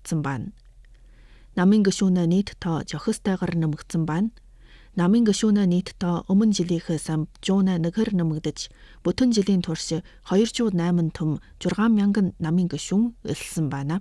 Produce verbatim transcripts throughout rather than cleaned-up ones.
нэмэгдсэн байна. Намын гишүүнээ нийт тоо жохистойгоор нэмэгдсэн байна. Намын гишүүнээ нийт тоо өмнө жилийнхээс жуунаа нэгээр нэмэгдэж, бүтэн жилийн турш хоёрдугаар найман том зургаан мянган намын гишүүн элсэн байна.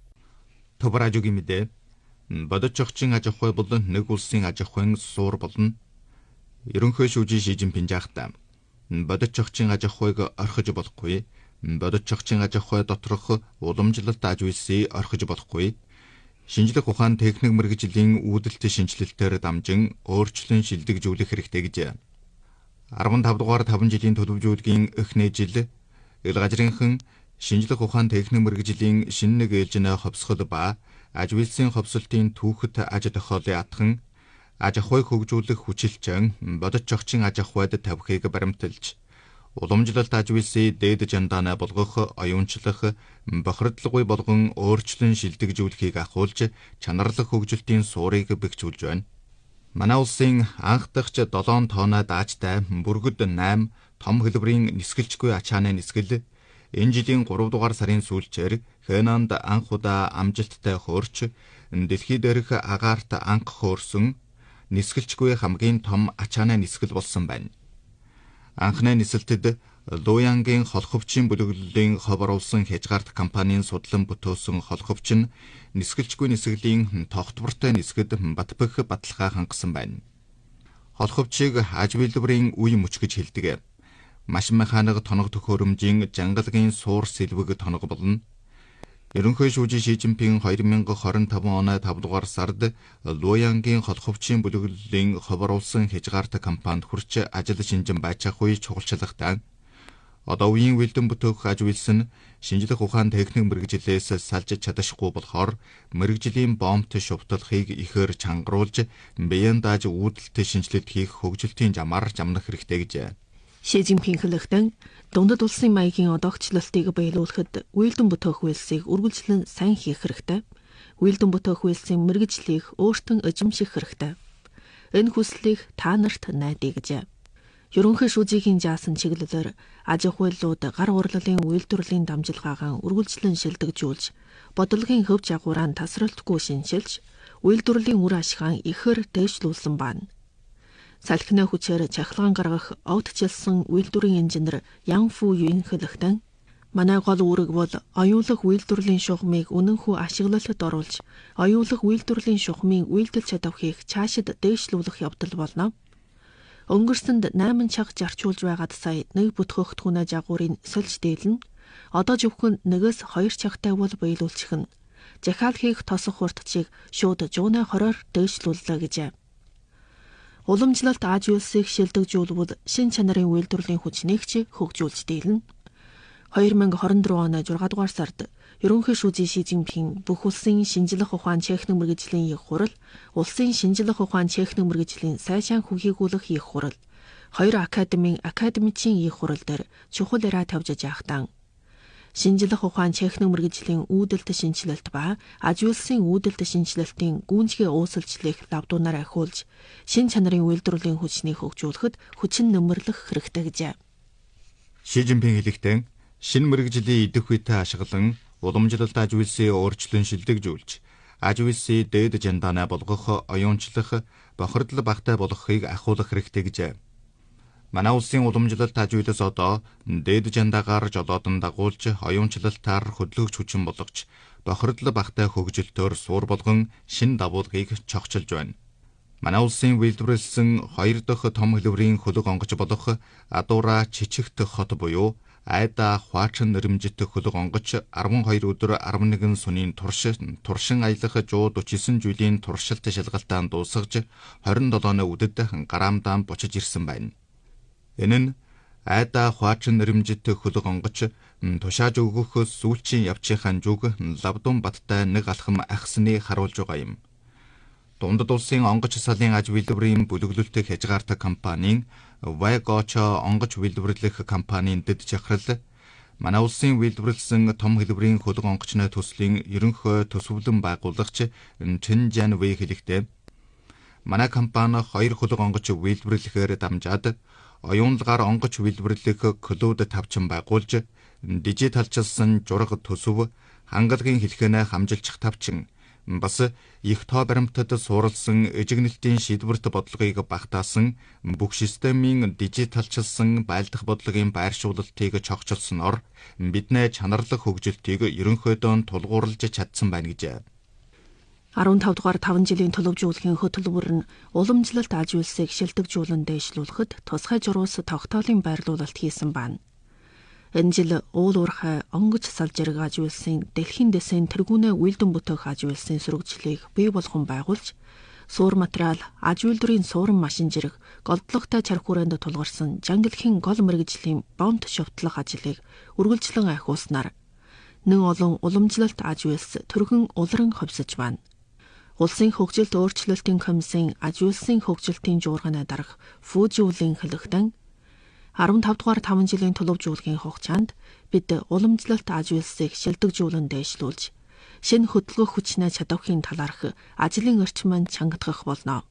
Товар ажуугийн мэдээ. Бодож зохицын аж ахуй бол нэг улсын аж ахуйн суур болно. Ерөнхий шүүжийн Ши Жинпин жаахтаа бодож зохицын аж ахуйг орхиж болохгүй. Бодож зохицын аж ахуй доторх уламжлалт аж үйлсийг орхиж болохгүй. Шинжлэх ухаан техник мэргэжлийн үүдэлт шинжилэлтээр дамжин өөрчлөн шилдэгжүүлэх хэрэгтэй гэж. арван тав дугаар таван жилийн төлөвлөгөөгийн эхний жил ил газрынхан шинжлэх ухаан техник мэргэжлийн шинэ нэг ээлжинэ ховсгол ба аж үйлсийн ховсолтын түүхэт аж тохиолын атхан аж ахуйг хөгжүүлэх хүчилчэн бодож зохицын аж ахуйд тавихыг баримталж уламжлалт аж үйлсийн дээд жандаанаа болгох, оюунчлах, бохирдлоггүй болгон өөрчлөн шилдэгжүүлэхийг ахуулж чанарлах хөгжилтийн суурийг бэхжүүлж байна. Манай улсын анх дахь долоон тооноо даажтай бүргэд найм том хэлбэрийн нисгэлжгүй ачааны нисгэл энэ жилийн гурав дугаар сарын сүүлчээр Хэнанд анх удаа амжилттай хөөрч дэлхий дээрх агаарт анх хөөрсөн нисгэлжгүй хамгийн том ачааны нисгэл болсон байна. Анхны нисэлтэд Луянгийн холховчин бүлэглэлийн хов оруулсан хязгаарт компанийн судлан бүтөөсөн холховч нь нисгэлжгүй нисгэлийн тогтвортой нисгэд батбэх баталгаа хангасан байна. Холховчийг аж үйлдвэрийн үе мөч гэж хэлдэг. Маш механик тоног төхөөрөмжийн жангалагын суур сэлвэг тоног болно. Ерөнхий шүүжийн Ши Жинпин хоёр мянга хорин таван оны тав дугаар сард Луянгийн холховчин бүлэглэлийн хов оруулсан хязгаарт компанид хүрч ажил шинжин байж ахуй чухалчлагтай. Одоо үеийн үйлдэн бүтээх аж үйлс нь шинжлэх ухаан техник мэргэжлээс салж чадашгүй болохоор мэргэжлийн бомбт шувталхыг ихээр чангаруулж биеийн дааж үүдэлт шинжилэлт хийх хөгжилтийн замаар замнах хэрэгтэй гэж. Ши Жинпин хэлэхдээ дундад улсын маягийн одоогчлолтыг биелүүлэхэд үйлдэн бүтээх үйлсийг үргэлжлэн сайн хийх хэрэгтэй. Үйлдэн бүтээх үйлсийн мэргэжлийг өөртөө эзэмших хэрэгтэй. Энэ хүслийг та нарт найдаа гэж. Ерөнхий шүүжийн жаасан чиглэлээр аж ахуйлууд гар урлалын үйлдвэрлэлийн дамжилгаагаа үргэлжлэн шилдэгжүүлж, бодлогын хөв жагуураа тасралтгүй шинжилж, үйлдвэрлэлийн үр ашгаан ихээр дээшлүүлсэн байна. Салхины хүчээр чахалгаан гаргах огтжилсан үйлдвэрийн инженер Ян Фу Юн хэлэхдээ манай гол үүрэг бол оюулах үйлдвэрлэлийн шугамыг үнэнхүү ашиглалтад оруулж, оюулах үйлдвэрлэлийн шугамын үйлдэл чадварыг цаашид дээшлүүлэх явдал болно. Өнгөрсөнд найман чаг зарчуулж байгаад сая нэг бүтгэгдэхүүнээ жагуурын сольж дийлнэ. Одоо зөвхөн нэгээс хоёр чагтай бол биелүүлчих нь. Захиал хийх тосох хурдчийг шууд жуунаа хороор дээшлүүллээ гэж. Уламжлалт аж үйлсийг шилдэгжүүлбэл шин чанарын үйлдвэрлэлийн хүчнийг ч хөгжүүлж дийлнэ. хоёр мянга хорин дөрөв оны зургаан дугаар сард ерөнхий шүүжийн Ши Жинпин бүх улсын шинжлэх ухаан техник мэргэжлийн их хурал, улсын шинжлэх ухаан техник мэргэжлийн сайшаан хүхийгүүлэх их хурал, хоёр академийн академичийн их хурал дээр чухал яриа тавьж яахтан шинжлэх ухаан техник мэргэжлийн үүдэлт шинжилэлт ба аж үйлсийн үүдэлт шинжилэлтийн гүйцэтгэх уусалчлалыг лавдуунаар ахиулж, шин чанарын үйлдвэрлэлийн хүчнийг хөгжүүлэхэд хүчин нэмэрлэх хэрэгтэй гэж. Ши Жинпин хэлэхдээ шинэ мэргэжлийн идэх үетэй ашиглан уламжлалт аж үйлсийг өөрчлөн шилдэгжүүлж, аж үйлсийг дээд жандаанаа болгох, оюунчлах, бохирдол багтай болгохыг ахиулах хэрэгтэй гэж. Манай улсын уламжлалт аж үйлс одоо дээд жандаагаар жолоодон дагуулж, оюунчлалтаар хөдөлгөгч хүчин болгож, бохирдол багтай хөгжилтөөр суур болгон шинэ давуулгыг чогчилж байна. Манай улсын үйлдвэрлэсэн хоёр дахь том хэлбэрийн хөлөг онгоц болох Адуура Чичигт хот буюу Айда Хваачин нэрмжит хөлөг онгоц арван хоёр өдөр арван нэгэн сүнийн турш туршин аялах one hundred forty-nine жилийн туршилт шалгалтаан дуусгаж twenty-seven өдөд гараамдаан бочиж ирсэн байна. Энэ нь Айда Хваачин нэрмжит хөлөг онгоц тушааж өгөх сүүлчийн явчихын зүг лавдун баттай нэг алхам ахсны харуулж байгаа юм. Дундад улсын онгоц салын аж үйлдвэрийн бүлэглэлт хязгаарт компанийн Вайгочо онгоц үйлдвэрлэх компанийн дэд жахрал манай улсын үйлдвэрлэсэн том хэлбэрийн хөлөг онгоцны төслийн ерөнхий төсвөлэн байгуулагч Чин Жан Вэй хэлэхдээ манай компани хоёр хөлөг онгоц үйлдвэрлэхээр дамжаад оюунлагаар онгоц үйлдвэрлэх клуб тавчин байгуулж дижиталчилсан жураг төсөв хангалагын хэлхэнэ хамжилчих тавчин бас их тоо баримтад суурилсан эжигнэлтийн шийдвэрт бодлогыг багтаасан бүх системийн дижиталчилсан байлдах бодлогын байршуулалтыг чогчилсноор бидний чанарлах хөгжилтийг ерөнхийдөө тулгуурлаж чадсан байна гэж. арвантав дугаар таван жилийн төлөвжүүлэхийн хөтөлбөр нь уламжлалт аж үйлсийг шилдэг-жуулан дэвшлүүлэхэд тусгай журуус тогтоолын байрлуулалт хийсэн байна. Энэ жил уул уурхай онгоц салжирэг аж үйлсийн дэлхийн дэсийн тэргүүнээ үйлдэн бүтээх аж үйлсийн сурвалжлыг бий болгон байгуулж, суур материал, аж үйлдвэрийн суурин машин жирэг, голдлоготой чарх хүрээнд тулгарсан жангилхийн гол мэргэжлийн бомт шовтлох ажлыг үргэлжлэн ахиулснаар нэн олон уламжлалт аж үйлс төргөн улиран ховсож байна. Улсын хөгжилт өөрчлөлтийн комиссийн аж үйлсийн хөгжилтийн жуурганы дарга Фүүжиулийн хэлэхдээ арвантав дугаар таван жилийн төлөвжүүлгийн хугацаанд бид уламжлалт аж үйлсийг шилдэг-жуулан дэвшлүүлж, шинэ хөдөлгөөх хүчнээ чадвахын талаарх ажлын орчмыг чангадгах болно.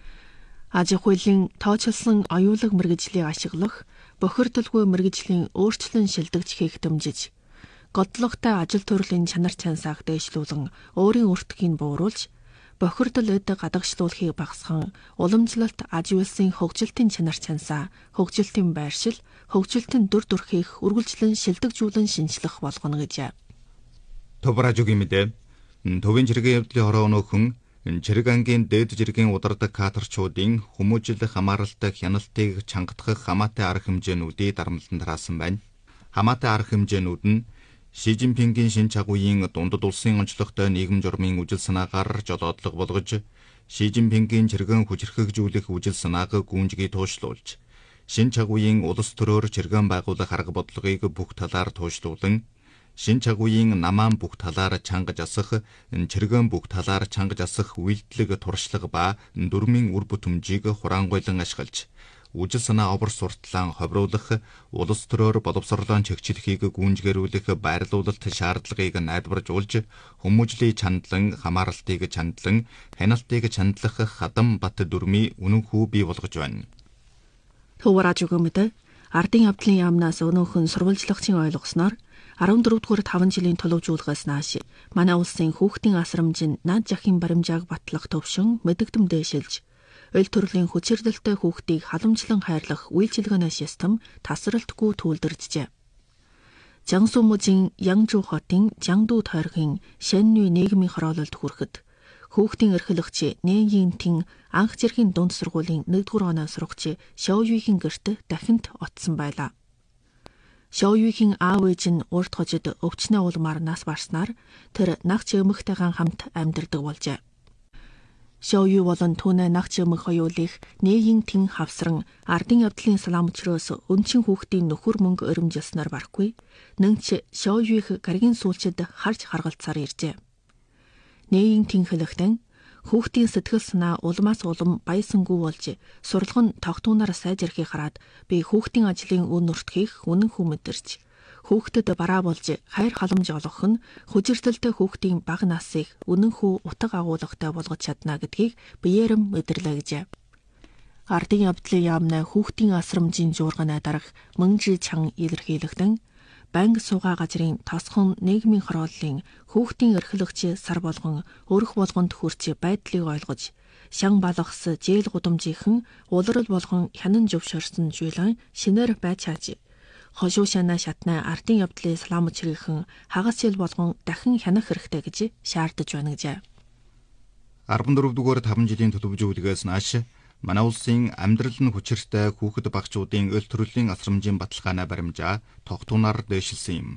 Аж ахуйн тооцоолсон оюулаг мэргэжлийг ашиглах, бохирдолгүй мэргэжлийн өөрчлөн шилдэгч хийх дэмжиж, годлоготой ажил төрлийн чанар чансааг дэвшлүүлэн өөрийн өртгийг бууруулж, бохирдол эд гадагшлуулахыг багасган уламжлалт аж үйлсийн хөгжилтийн чанар чансаа, хөгжилтийн байршил, хөгжилтийн дүр төрхийг үргэлжлэн шилдэг-жуулан шинжлэх болгоно гэж. Товражуугийн мэдээ төвийн жиргээ явдлын хороо өнөөхөн жирэг ангийн дээд жиргийн удардаг катерчуудын хүмүүжил хамааралтай хяналтыг чангадах хамаатай арга хэмжээнүүдийг дарамтлан тараасан байна. Хамаатай арга хэмжээнүүд нь Ши Жинпингийн шинэ чагуугийн дундад улсын онцлогтой нийгэм журмын үжил санаагаар жолоодлого болгож, Ши Жинпингийн чиргэн хүчирхэгжүүлэх үжил санааг гүнжгий туушлуулж, шинэ чагуугийн улс төрөөр чиргэн байгуулах арга бодлогыг бүх талаар туушлуулан, шинэ чагуугийн намаан бүх талаар чангаж асах, чиргэн бүх талаар чангаж асах үйлдэлэг туршлага ба дүрмийн үр бүтэмжийг хураангуйлан ашиглаж, үжил санаа обор сурталаан ховруулах, улс төрөөр боловсролоон чигчлэхийг гүйнжгэрүүлэх байрлуулалт шаардлагыг найдваржуулж, хүмүүжлийн чандлан, хамааралтыг чандлан, хяналтыг чандлах хадам бат дүрмийн үнэн хүү бий болгож байна. Төвражуугийн мэдээ ардын явдлын яамнаас өнөөхөн сурвалжлагчийн ойлгосноор арван дөрөв дугаар таван жилийн төлөвжүүлгээс нааш манай улсын хүүхдийн асрамжийн наад жахын баримжааг батлах төвшин мэдэгдэм дэвшилж, ойл төрлийн хүчирдэлтэй хүүхдийг халамжлан хайрлах үйлчилгээний систем тасралтгүй түүлдэржжээ. Жансу мужийн Янжу хотын Жангду тойргийн Шэннүй нийгмийн хороололд хүрэхэд хүүхдийн эрхлэгч Нэн Йинтийн анх жиргийн дунд сургуулийн нэгдүгээр оноо сурагч Шоуюигийн гэрт дахинд оцсон байлаа. Шоуюигийн аав ээж нь урт хожид өвчнөө улмаар нас барснаар тэр нагч эмэгтэйгэн хамт амьдардаг болжээ. Шоуюи болон түүний нагч эмэг хоёулыг Нэн Йинтийн хавсран ардын явдлын салаамчроос өнчин хүүхдийн нөхөр мөнгө өрөмжилснээр барахгүй, нэнч Шоуюиг гаригийн сүүлчид харж харгалцаар иржээ. Нэн Йинтийн хэлэхдээ хүүхдийн сэтгэл санаа улмаас улам баясангүй болж, сурлагын тогтуунаар сайжрахыг хараад би хүүхдийн ажлын үн нуртгийг үнэн хүү мэдэрч, хүүхдэд бараа болж хайр халамж олгох нь хүчирдэлтэй хүүхдийн бага насыг үнэн хүү утга агуулгатай болгож чадна гэдгийг биеэрэм мэдэрлээ гэжээ. Ардын явдлын яамнаа хүүхдийн асрамжийн жуурганы дарга Мөнжи Чан илэрхийлэхдээ банк суугаа газрын тосхон нийгмийн хорооллын хүүхдийн эрхлэгч сар болгон өрх болгонд хүрч байдлыг ойлгож, шан балгас зээл гудамжийнхэн улирал болгон хянан зөвшөөрсөн жуулан шинээр байж хааж, хошуу шанаа шатнаа ардын явдлын салаамчрийнхэн хагас жил болгон дахин хянах хэрэгтэй гэж шаардаж байна гэжээ. арван дөрөв дугаар таван жилийн төлөвжүүлгээс нааш манай улсын амьдрал нь хүчиртэй хүүхэд багчуудын ойл төрлийн асрамжийн баталгааны баримжаа тогтуунаар дэвшилсэн юм.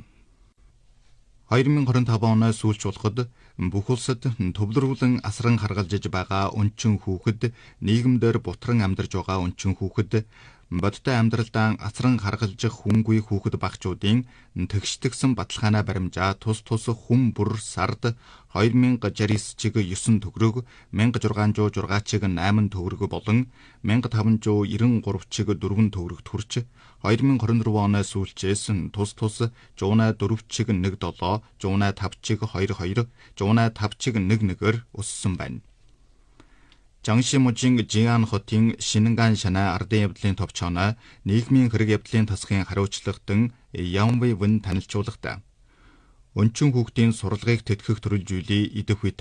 хоёр мың двадцать пять оноос сүүлч болоход бүх улсад төвлөрүүлэн асран харгалзаж байгаа өнчин хүүхэд, нийгэмдэр бутран амьдарж байгаа өнчин хүүхэд, бодтой амьдралдаа асран харгалзах хүнгүй хүүхэд багчуудын тэгштгсэн баталгааны баримжаа тус тус хүн бүр сард хоёр мың шестьдесят чиг девять төгрөг, мянга шуургай шуургай чиг восемь төгрөг болон мянга таван девяносто три чиг дөрвөн төгрөгт хүрч, хоёр мың двадцать четыре оноос сүүлчээс тус тус one oh four чиг one seven, one oh five чиг two two, one oh five чиг one one-ээр өссөн байна. Жангши мужийн Жиан хотын Шинган шанаа ардын явдлын Өнчин хүүхдийн сурлагыг тэтгэх төрөлжүүлээ идэх үе